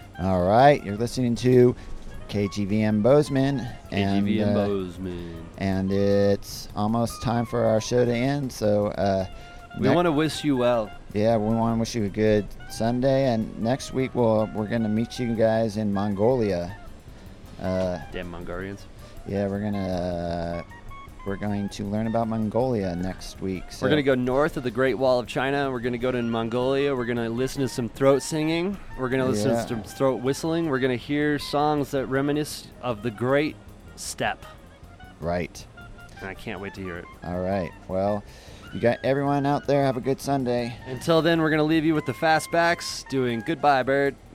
All right, you're listening to KGVM Bozeman. KGVM Bozeman. And it's almost time for our show to end. So we want to wish you well. Yeah, we want to wish you a good Sunday. And next week we're going to meet you guys in Mongolia. Damn Mongolians. Yeah, we're going to learn about Mongolia next week. So. We're going to go north of the Great Wall of China. We're going to go to Mongolia. We're going to listen to some throat singing. We're going to listen to some throat whistling. We're going to hear songs that reminisce of the Great Steppe. Right. And I can't wait to hear it. All right. Well, you got everyone out there. Have a good Sunday. Until then, we're going to leave you with the Fastbacks doing Goodbye, Bird.